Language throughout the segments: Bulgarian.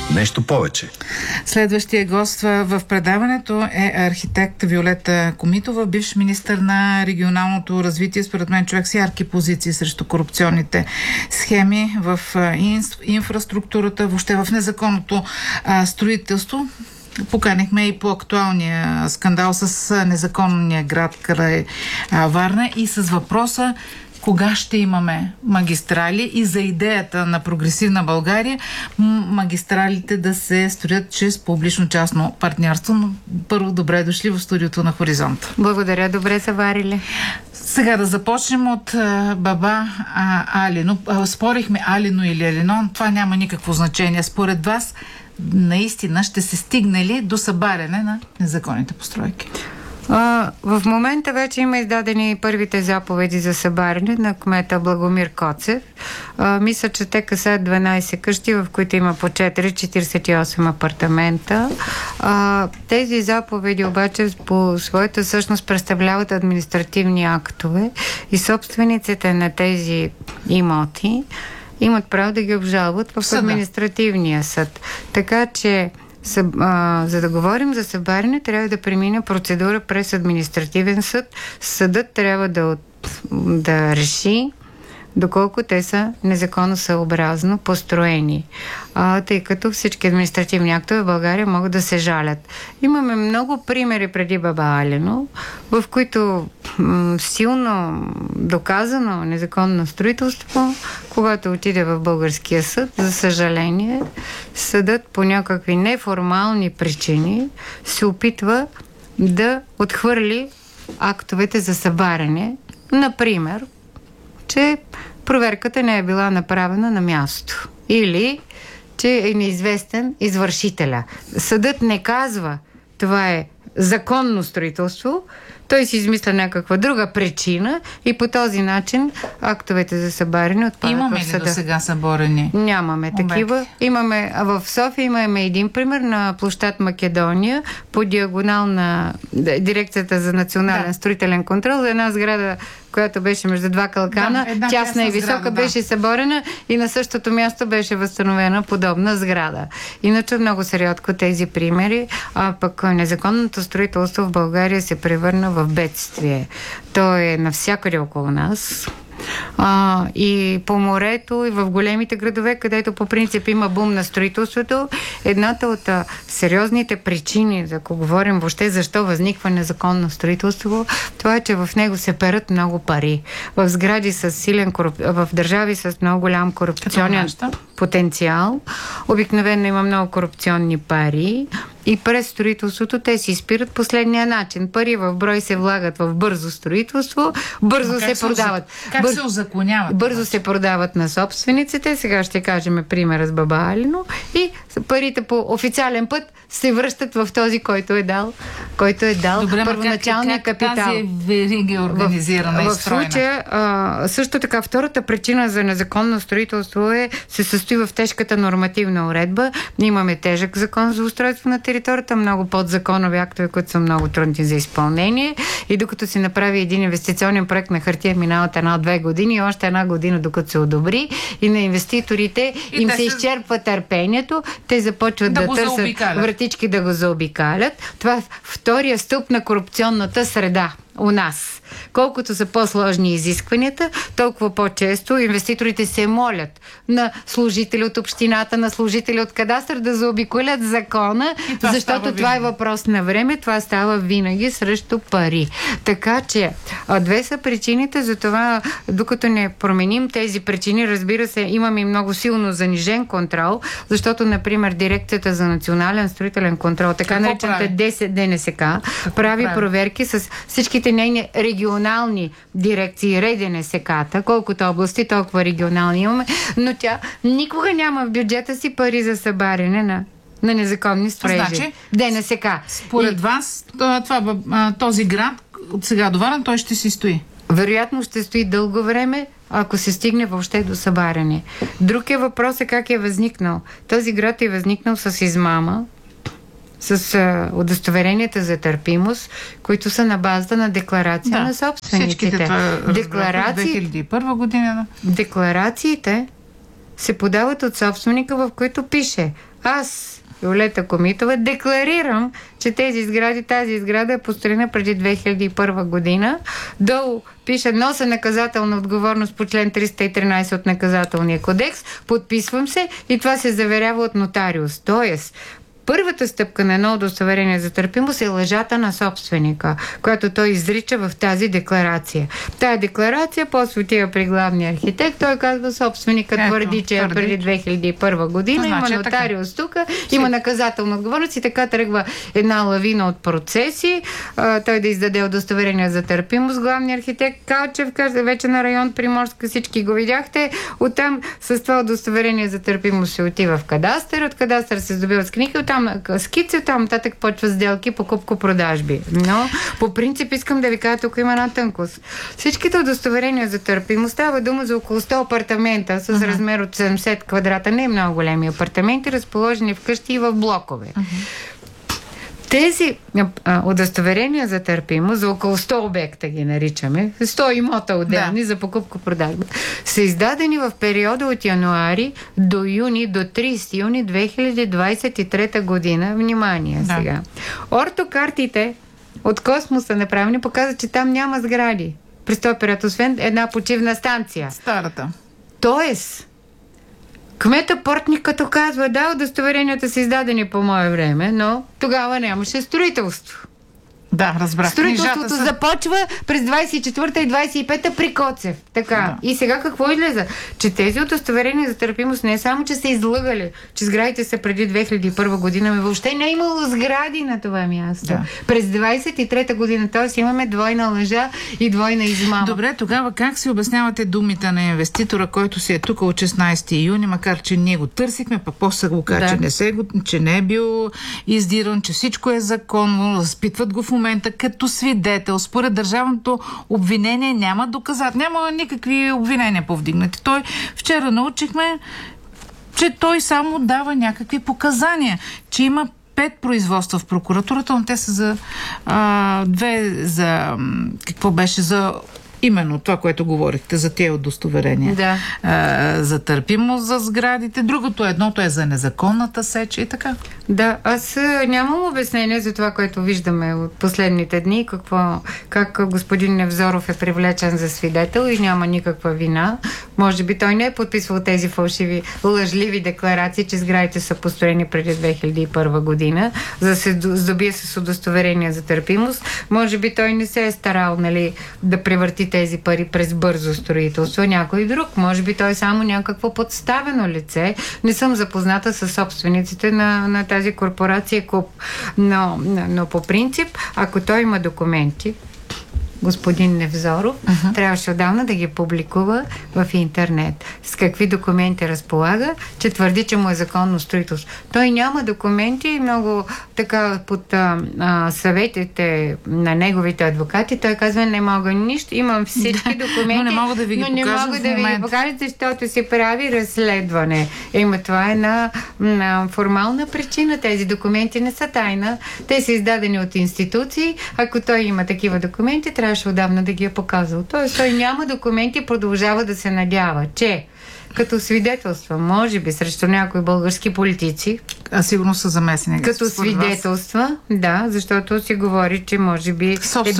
Нещо повече. Следващия гост в предаването е архитект Виолета Комитова, бивш министър на регионалното развитие, според мен човек с ярки позиции срещу корупционните схеми в инфраструктурата, въобще в незаконното строителство. Поканихме и по актуалния скандал с незаконния град край Варна и с въпроса кога ще имаме магистрали и за идеята на прогресивна България магистралите да се строят чрез публично-частно партньорство. Но първо добре дошли в студиото на Хоризонт. Благодаря, добре заварили. Сега да започнем от баба Алино. Спорихме Алино или Алино, това няма никакво значение. Според вас наистина ще се стигне ли до събаряне на незаконните постройки? В момента вече има издадени първите заповеди за събаряне на кмета Благомир Коцев. Мисля, че те касаят 12 къщи, в които има по 48 апартамента. Тези заповеди обаче по своята същност представляват административни актове и собствениците на тези имоти имат право да ги обжалват в административния съд. Така че за да говорим за събаряне, трябва да премине процедура през административен съд. Съдът трябва да реши доколко те са незаконосъобразно построени. Тъй като всички административни актове в България могат да се жалят. Имаме много примери преди баба Алино, в които силно доказано незаконно строителство, когато отиде в българския съд, за съжаление, съдът по някакви неформални причини се опитва да отхвърли актовете за събаряне. Например, че проверката не е била направена на място или че е неизвестен извършителя. Съдът не казва това е законно строителство, той си измисля някаква друга причина и по този начин актовете за събаряне отпадат в съда. Имаме ли до сега съборени? Нямаме такива. Имаме, в София имаме един пример на площад Македония по диагонал на дирекцията за национален строителен контрол за една сграда, която беше между два калкана, тясна и висока, сграда, беше съборена и на същото място беше възстановена подобна сграда. Иначе много са рядко тези примери, а пък незаконното строителство в България се превърна в бедствие. То е навсякъде около нас. И по морето, и в големите градове, където по принцип има бум на строителството. Едната от сериозните причини, ако говорим въобще защо възниква незаконно строителство, това е, че в него се перат много пари. В сгради с в държави с много голям корупционен потенциал, обикновено има много корупционни пари и през строителството те си изпират последния начин. Пари в брой се влагат в бързо строителство, бързо се продават. Как се озаконяват? Бързо се продават на собствениците. Сега ще кажем примера с баба Алино. И парите по официален път се връщат в този, който е дал първоначалния капитал. Тази верига е организирана и строена? В случая, също така, втората причина за незаконно строителство се състои в тежката нормативна уредба. Имаме тежък закон за устройство на територията, много подзаконови актове, които са много трудни за изпълнение. И докато се направи един инвестиционен проект на хартия, минават 1-2 години и още 1 година докато се одобри и на инвеститорите им се изчерпва търпението, те започват да търсят вратички да го заобикалят. Това е втория стълб на корупционната среда у нас. Колкото са по-сложни изискванията, толкова по-често инвеститорите се молят на служители от общината, на служители от кадастър да заобиколят закона, защото това е въпрос на време, това става винаги срещу пари. Така че, две са причините за това, докато не променим тези причини, разбира се, имаме и много силно занижен контрол, защото, например, Дирекцията за национален строителен контрол, така наречената ДНСК, прави проверки с всичките нейни регионални дирекции, РДНСК-та, колкото области, толкова регионални имаме, но тя никога няма в бюджета си пари за събаряне на незаконни строежи. Значи, ДНСК. Според вас, този град от сега до Варна, той ще си стои? Вероятно ще стои дълго време, ако се стигне въобще до събаряне. Друг въпрос е как е възникнал. Този град е възникнал с измама, с удостоверенията за търпимост, които са на базата на декларация на собствениците. Всичките това 2001 година. Декларациите се подават от собственика, в които пише: аз, Виолета Комитова, декларирам, че тази сграда е построена преди 2001 година. Долу пише: нося наказателна отговорност по член 313 от Наказателния кодекс, подписвам се и това се заверява от нотариус. Тоест, първата стъпка на едно удостоверение за търпимост е лъжата на собственика, която той изрича в тази декларация. Тая декларация после отива при главния архитект, той казва: собственикът твърди, че преди 2001 година, има нотариус тук, има наказателна отговорност и така тръгва една лавина от процеси. Той да издаде удостоверение за търпимост. Главния архитект Калчев, вече на район Приморска, всички го видяхте. Оттам с това удостоверение за търпимост се отива в кадастър, от кадастър се здобива с книги, оттам скици, там нататък почва сделки, покупко-продажби. Но по принцип искам да ви кажа, тук има една тънкост. Всичките удостоверения за търпимост, става дума за около 100 апартамента с размер от 70 квадрата, не е много големи апартаменти, разположени в къщи и в блокове. Тези удостоверения за търпимост, за около 100 обекта ги наричаме, 100 имота отделни за покупко-продажба, са издадени в периода от януари до юни, до 30 юни 2023 година. Внимание сега. Ортокартите от космоса направени показват, че там няма сгради през този период, освен една почивна станция. Старата. Тоест, кмета Портник като казва: да, удостоверенията са издадени по мое време, но тогава нямаше строителство. Да, разбрах. Строителството започва през 24-та и 25-та при Коцев. Така. Да. И сега какво излеза? Че тези удостоверения за търпимост не е само, че са излъгали, че сградите са преди 2001 година, но въобще не е имало сгради на това място. Да. През 23-та година, т.е. имаме двойна лъжа и двойна измама. Добре, тогава как си обяснявате думите на инвеститора, който си е тук от 16 юни, макар че ние го търсихме, пък после го каза, че не е бил издиран, че всичко е законно, разпитват го в момента като свидетел. Според държавното обвинение няма никакви обвинения повдигнати. Вчера научихме, че той само дава някакви показания, че има 5 производства в прокуратурата, но те са за 2 за какво беше за именно това, което говорихте, за тия удостоверения. Да. За търпимост за сградите. Едното е за незаконната сеч и така. Да, аз нямам обяснение за това, което виждаме от последните дни, как господин Невзоров е привлечен за свидетел и няма никаква вина. Може би той не е подписвал тези фалшиви, лъжливи декларации, че сградите са построени преди 2001 година, за да се здобие с удостоверение за търпимост. Може би той не се е старал, да превърти тези пари през бързо строителство. Някой друг. Може би той е само някакво подставено лице. Не съм запозната с собствениците на тази корпорация КУП. Но по принцип, ако той има документи, господин Невзоров, трябваше отдавна да ги публикува в интернет. С какви документи разполага, че твърди, че му е законно строителство. Той няма документи и много така под съветите на неговите адвокати, той казва: не мога нищо, имам всички документи, но не мога да ви ги покажа, защото се прави разследване. Това е на формална причина. Тези документи не са тайна. Те са издадени от институции. Ако той има такива документи, трябваше отдавна да ги е показал. Тоест, той няма документи, продължава да се надява, че като свидетелства, може би срещу някои български политици, а сигурно са замесени. Като свидетелства, да, защото си говори, че може би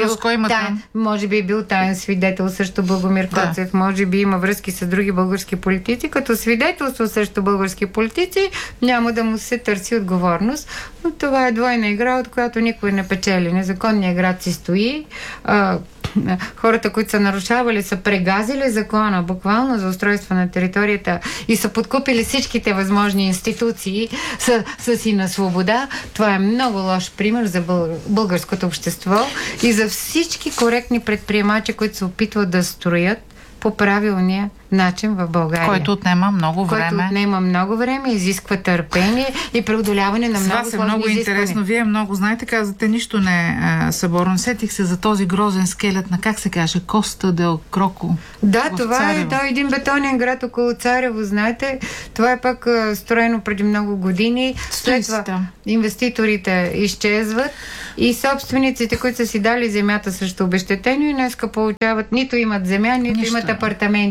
е бил таен свидетел срещу Благомир Коцев, може би има връзки с други български политици, като свидетелство срещу български политици няма да му се търси отговорност. Но това е двойна игра, от която никой не печели. Незаконният град си стои, хората, които са нарушавали, са прегазили закона буквално за устройство на територията и са подкупили всичките възможни институции, са си на свобода. Това е много лош пример за българското общество и за всички коректни предприемачи, които се опитват да строят по правилния начин в България. Който отнема много време. Изисква търпение и преодоляване на много сложни изисквания. Много интересно. Вие много знаете, казвате, нищо не е съборно. Сетих се за този грозен скелет на, как се каже, Коста дел Кроко. Да, това е един бетонен град около Царево, знаете. Това е пък строено преди много години. След това инвеститорите изчезват и собствениците, които са си дали земята срещу обезщетение, днеска получават, нито имат земя, нито имат апартаменти. Нито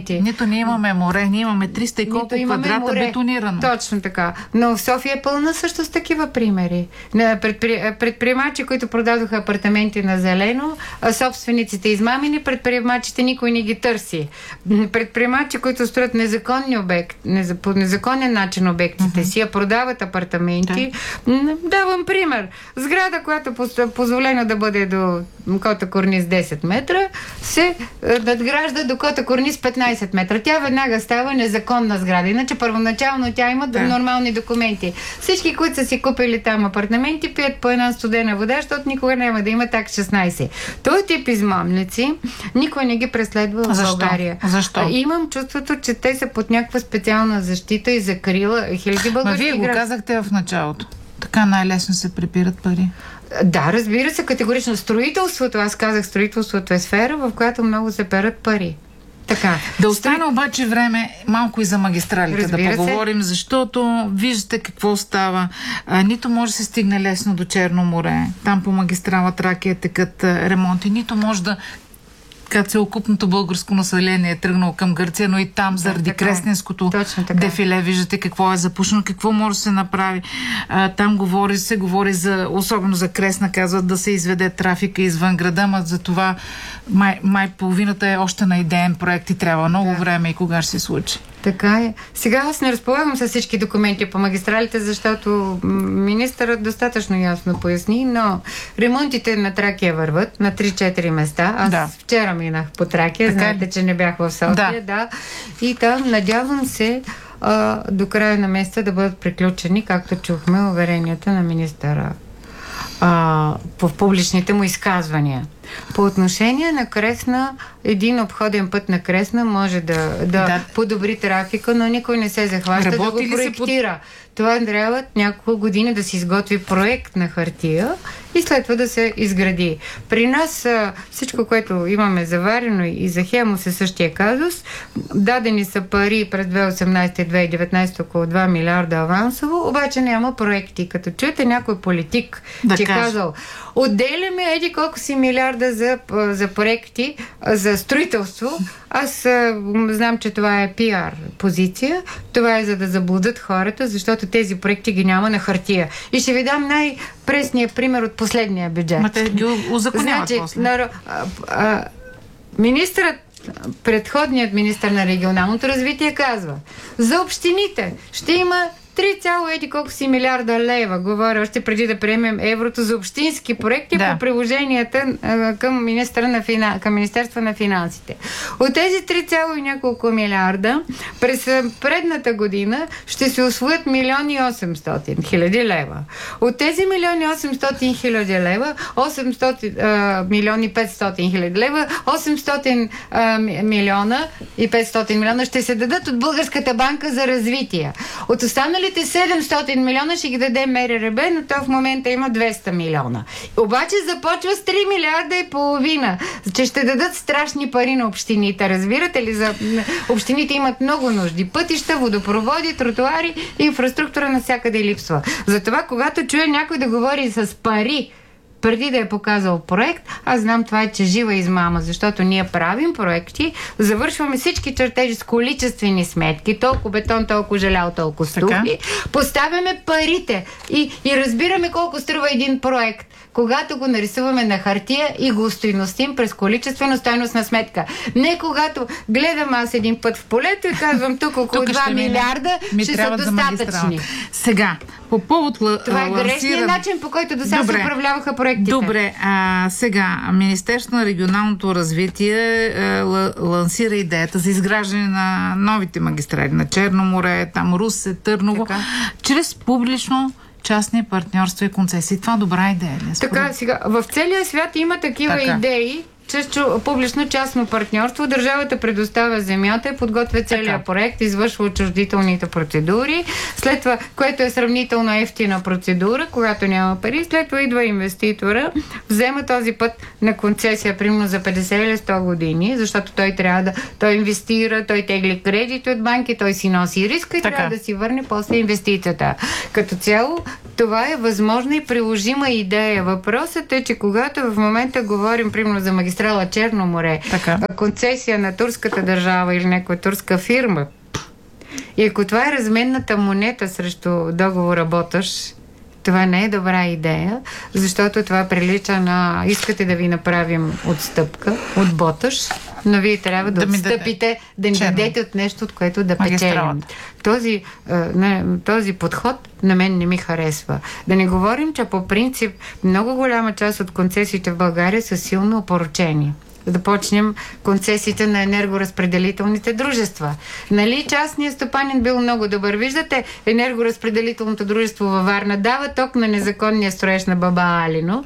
защото ние имаме море, ние имаме 300 и колко квадрата бетонирано. Точно така. Но в София е пълна също с такива примери. Предприемачи, които продадоха апартаменти на зелено, собствениците измамени, предприемачите никой не ги търси. Предприемачи, които строят незаконни обекти, по незаконен начин обектите си, а продават апартаменти. Давам пример. Сграда, която позволена да бъде до кота корниз 10 метра, се надгражда до кота корниз 15 метра. Тя веднага става незаконна сграда. Иначе първоначално тя има нормални документи. Всички, които са си купили там апартаменти, пият по една студена вода, защото никога няма да има так 16. Този тип измамници никой не ги преследва в България. Защо? Имам чувството, че те са под някаква специална защита и закрила хиляди български граждани. Вие го казахте в началото. Така най-лесно се прибират пари. Да, разбира се, категорично. Строителството, аз казах, строителството е сфера, в която много се перат пари. Така. Да остане обаче време малко и за магистралите. Разбира да поговорим, защото виждате какво става. Нито може да се стигне лесно до Черно море. Там по магистрала Тракия текат ремонти. Нито може да целокупното българско население е тръгнало към Гърция, но и там заради Кресненското дефиле виждате какво е запушено, какво може да се направи. Там се говори за, особено за Кресна, казват да се изведе трафика извън града, но за това май половината е още на идеен проект и трябва много време и кога ще се случи. Така е. Сега аз не разполагам с всички документи по магистралите, защото министърът достатъчно ясно поясни, но ремонтите на Тракия върват на 3-4 места. Аз вчера минах по Тракия, знаете, че не бях в София, и там надявам се до края на месеца да бъдат приключени, както чухме уверенията на министъра в публичните му изказвания. По отношение на Кресна, един обходен път на Кресна може да подобри трафика, но никой не се захваща да го проектира. Това трябва няколко години да се изготви проект на хартия и след това да се изгради. При нас всичко, което имаме заварено и за Хемос е същия казус. Дадени са пари през 2018 и 2019 около 2 милиарда авансово, обаче няма проекти. Като чуете някой политик, че казал, отделяме еди колко си милиарда за проекти, за строителство. Аз знам, че това е пиар позиция. Това е за да заблудат хората, защото тези проекти ги няма на хартия. И ще ви дам най-пресния пример от последния бюджет. Ма те ги узаконяват после. Предходният министър на регионалното развитие казва, за общините ще има 3, колко си милиарда лева, говоря още преди да приемем еврото, за общински проекти по приложенията към Министерство на финансите. От тези 3, няколко милиарда през предната година ще се усвоят 1,8 милиона лева. От тези 1,8 милиона лева, 1,5 милиона лева, 800 милиона и 500 милиона ще се дадат от Българската банка за развитие. От останалите 700 милиона ще ги даде МРРБ, но то в момента има 200 милиона. Обаче започва с 3 милиарда и половина, че ще дадат страшни пари на общините. Разбирате ли? Общините имат много нужди. Пътища, водопроводи, тротуари, инфраструктура навсякъде липсва. Затова, когато чуя някой да говори с пари, преди да е показал проект, аз знам това е, че жива измама, защото ние правим проекти, завършваме всички чертежи с количествени сметки, толкова бетон, толкова желял, толкова структури, поставяме парите и разбираме колко струва един проект, когато го нарисуваме на хартия и го стойностим през количествено-стойностна сметка. Не когато гледам аз един път в полето и казвам тук около 2 милиарда ще са достатъчни. Сега, по повод това е грешният начин, по който до сега се управляваха проектите. Добре, сега Министерството на регионалното развитие лансира идеята за изграждане на новите магистрали на Черно море, там Русе, Търново, чрез публично частни партньорства и концесии. Това добра идея ли? Така, сега, в целия свят има такива идеи, чрез публично-частно партньорство. Държавата предоставя земята, подготвя целият проект, извършва отчуждителните процедури, след това, което е сравнително ефтина процедура, когато няма пари, след това идва инвеститора, взема този път на концесия, примерно за 50 или 100 години, защото той инвестира, той тегли кредити от банки, той си носи риска и трябва да си върне после инвестицията. Като цяло, Това е възможна и приложима идея. Въпросът е, че когато в момента говорим, примерно, за магистрала Черно море, концесия на турската държава или някоя турска фирма, и ако това е разменната монета срещу договора Боташ, това не е добра идея, защото това прилича на искате да ви направим отстъпка от Боташ, но вие трябва да отстъпите, да ни дадете от нещо, от което да печелим. Този подход на мен не ми харесва. Да не говорим, че по принцип много голяма част от концесиите в България са силно опорочени. Да почнем концесиите на енергоразпределителните дружества. Нали частният стопанин бил много добър? Виждате, енергоразпределителното дружество във Варна дава ток на незаконния строеж на Баба Алино.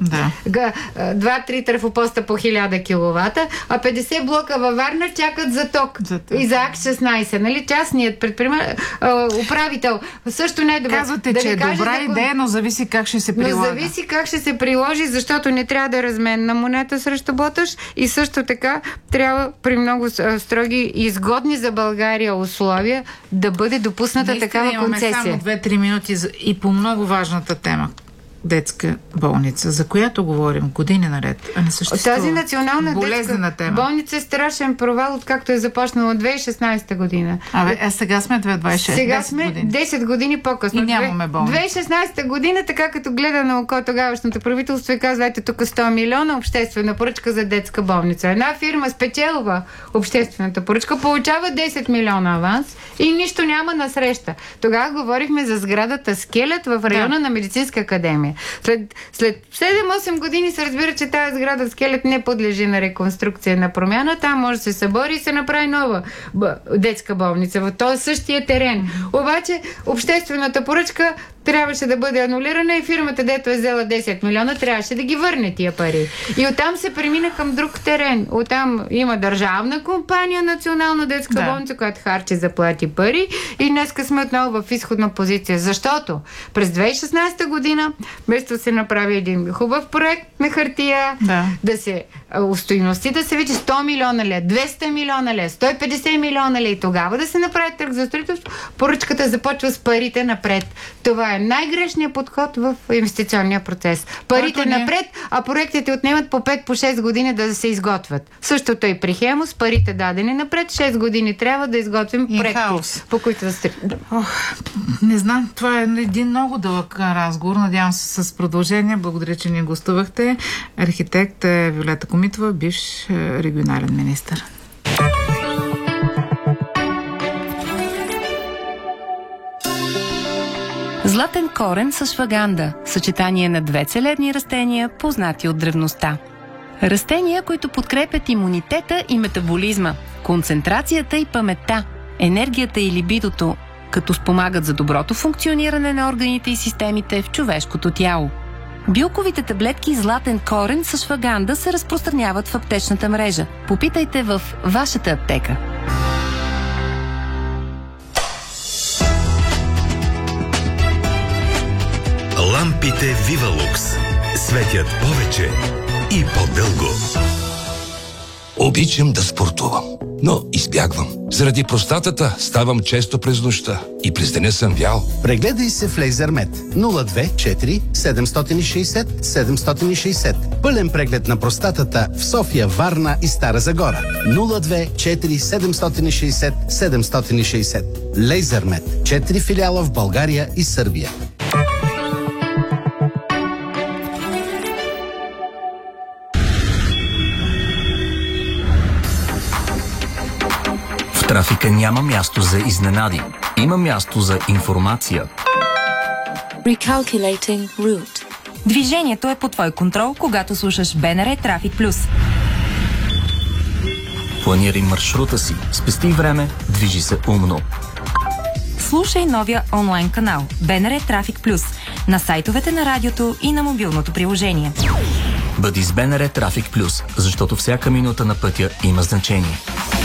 2-3 трафопоста по 1000 киловата, а 50 блока във Варна чакат за ток. И за АК-16. Нали частният управител също не е добър. Казвате, че е добра идея, но зависи как ще се прилага. Но зависи как ще се приложи, защото не трябва да е разменна монета срещу Боташ и също така трябва при много строги и изгодни за България условия да бъде допусната такава концесия. Имаме само 2-3 минути и по много важната тема. Детска болница, за която говорим години наред, а не съществува. Тази национална детска болница е страшен провал, откакто е започнала 2016 година. Сега сме 2026. Сега сме 10 години по-късно. И нямаме болница. 2016 година, така като гледа на око тогавашното правителство и казва, ето тук 100 милиона обществена поръчка за детска болница. Една фирма спечелва обществената поръчка, получава 10 милиона аванс и нищо няма насреща. Тогава говорихме за сградата Скелет в района на Медицинска академия. След 7-8 години се разбира, че тази сграда Скелет не подлежи на реконструкция, на промяна. Там може да се събори и се направи нова детска болница в този същия терен. Обаче обществената поръчка трябваше да бъде анулирана и фирмата, дето е взела 10 милиона, трябваше да ги върне тия пари. И оттам се премина към друг терен. Оттам има държавна компания, Национална детска болница, която харчи заплати пари и днеска сме отново в изходна позиция. Защото през 2016 година вместо се направи един хубав проект на хартия, да се устойности, да се вече 100 милиона ле, 200 милиона ле, 150 милиона ле и тогава да се направи търг за строителство, поръчката започва с парите напред. Това е най-грешният подход в инвестиционния процес. Парите напред, а проектите отнемат по 5-6 години да се изготвят. Същото и при Хемус, парите дадени напред, 6 години трябва да изготвим проекти, по които да строим. Не знам, това е един много дълъг разговор. Надявам се с продължение. Благодаря, че ни гостувахте. Архитект Виолета Комитова, бивш регионален министър. Златен корен с шваганда – съчетание на две целебни растения, познати от древността. Растения, които подкрепят имунитета и метаболизма, концентрацията и паметта, енергията и либидото, като спомагат за доброто функциониране на органите и системите в човешкото тяло. Билковите таблетки Златен корен с шваганда се разпространяват в аптечната мрежа. Попитайте в вашата аптека. Лампите Вивалукс светят повече и по-дълго. Обичам да спортувам, но избягвам. Заради простатата ставам често през нощта и през деня съм вял. Прегледай се в Лейзермет 024 760 760. Пълен преглед на простатата в София, Варна и Стара Загора. 024 760 760. Лейзермет. 4 филиала в България и Сърбия. В трафика няма място за изненади. Има място за информация. Recalculating route. Движението е под твой контрол, когато слушаш БНР Трафик Плюс. Планирай маршрута си, спести време, движи се умно. Слушай новия онлайн канал БНР Трафик Плюс на сайтовете на радиото и на мобилното приложение. Бъди с БНР Трафик Плюс, защото всяка минута на пътя има значение.